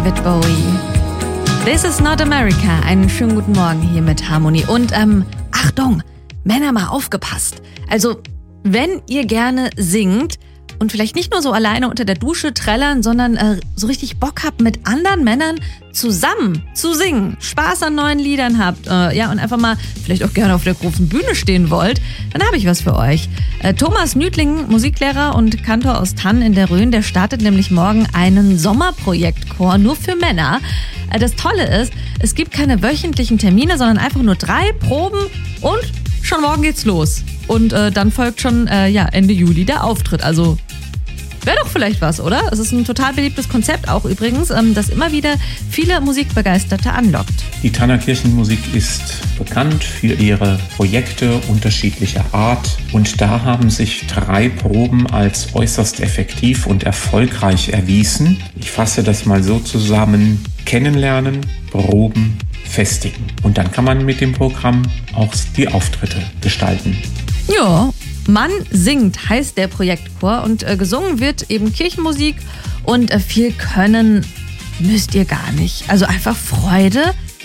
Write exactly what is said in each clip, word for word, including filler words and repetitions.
David Bowie. This is not America. Einen schönen guten Morgen hier mit Harmony. Und ähm, Achtung, Männer, mal aufgepasst. Also, wenn ihr gerne singt und vielleicht nicht nur so alleine unter der Dusche trällern, sondern äh, so richtig Bock habt, mit anderen Männern zusammen zu singen, Spaß an neuen Liedern habt, äh, ja, und einfach mal vielleicht auch gerne auf der großen Bühne stehen wollt, dann habe ich was für euch. Äh, Thomas Nüdling, Musiklehrer und Kantor aus Thann in der Rhön, der startet nämlich morgen einen Sommerprojektchor nur für Männer. Äh, das Tolle ist, es gibt keine wöchentlichen Termine, sondern einfach nur drei Proben und schon morgen geht's los. Und äh, dann folgt schon äh, ja, Ende Juli der Auftritt. Also wäre doch vielleicht was, oder? Es ist ein total beliebtes Konzept auch übrigens, ähm, das immer wieder viele Musikbegeisterte anlockt. Die Thanner Kirchenmusik ist bekannt für ihre Projekte unterschiedlicher Art. Und da haben sich drei Proben als äußerst effektiv und erfolgreich erwiesen. Ich fasse das mal so zusammen: Kennenlernen, Proben, festigen. Und dann kann man mit dem Programm auch die Auftritte gestalten. Ja, Mann singt heißt der Projektchor und äh, gesungen wird eben Kirchenmusik und äh, viel können müsst ihr gar nicht. Also einfach Freude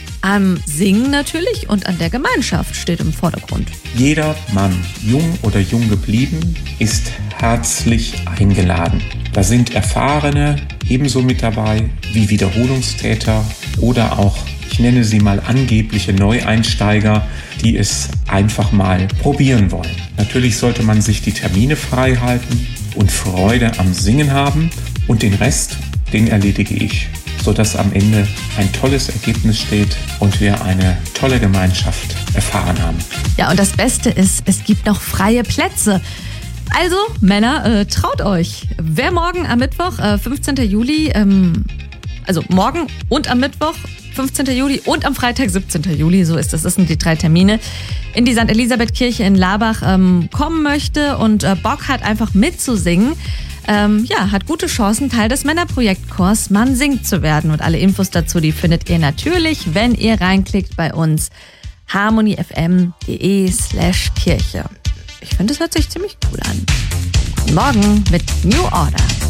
am Singen natürlich und an der Gemeinschaft steht im Vordergrund. Jeder Mann, jung oder jung geblieben, ist herzlich eingeladen. Da sind Erfahrene ebenso mit dabei wie Wiederholungstäter oder auch, ich nenne sie mal, angebliche Neueinsteiger, die es einfach mal probieren wollen. Natürlich sollte man sich die Termine frei halten und Freude am Singen haben, und den Rest, den erledige ich, sodass am Ende ein tolles Ergebnis steht und wir eine tolle Gemeinschaft erfahren haben. Ja, und das Beste ist, es gibt noch freie Plätze. Also, Männer, äh, traut euch. Wer morgen am Mittwoch, äh, fünfzehnten Juli, ähm, also morgen und am Mittwoch, fünfzehnten Juli und am Freitag, siebzehnten Juli, so ist das, das sind die drei Termine, in die Sankt Elisabeth-Kirche in Laarbach ähm, kommen möchte und äh, Bock hat, einfach mitzusingen, ähm, ja, hat gute Chancen, Teil des Männerprojektchors Mann singt zu werden. Und alle Infos dazu, die findet ihr natürlich, wenn ihr reinklickt bei uns, harmonyfm.de slash Kirche. Ich finde, es hört sich ziemlich cool an. Morgen mit New Order.